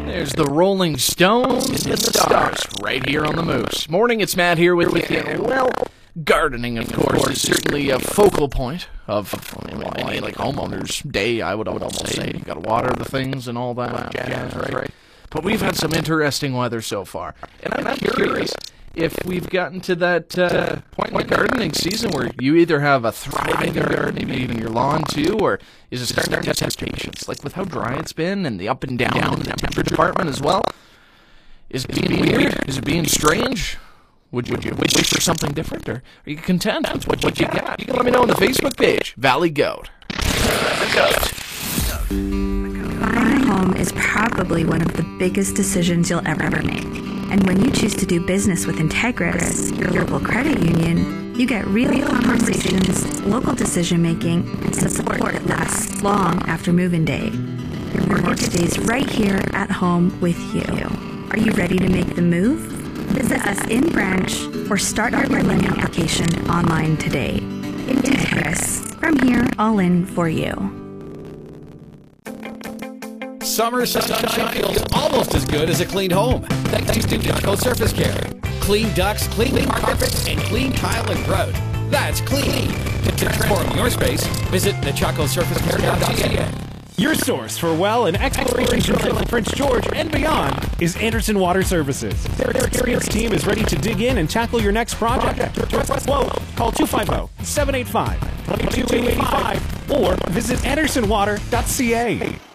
There's the Rolling Stones and the Stars right here on the Moose. Morning, it's Matt here with you. Well, gardening, of course, is certainly a focal point of any homeowner's day, I would almost say. You've got to water the things and all that jazz, right? But we've had some interesting weather so far. And I'm curious if we've gotten to that point in the gardening season where you either have a thriving garden, maybe even your lawn too, or is it starting to test patience? Like with how dry it's been and the up and down in the temperature department as well. Is it being weird? Is it being strange? Would you wish for something different, or are you content with what you got? You can let me know on the Facebook page, Valley Goat. Buying a home is probably one of the biggest decisions you'll ever make. And when you choose to do business with Integris, your local credit union, you get real conversations, local decision-making, and support that lasts long after move-in day. Your mortgage stays right here at home with you. Are you ready to make the move? Visit us in branch or start your lending application online today. Integris, from here, all in for you. Summer sunshine feels almost as good as a cleaned home, thanks to Chaco Surface Care. Clean ducts, clean carpets, and clean tile and grout. That's clean. To transform your space, visit thechacosurfacecare.ca. Your source for well and exploration drilling in Prince George and beyond is Anderson Water Services. Their experienced team is ready to dig in and tackle your next project. Whoa, call 250-785-2285 or visit andersonwater.ca.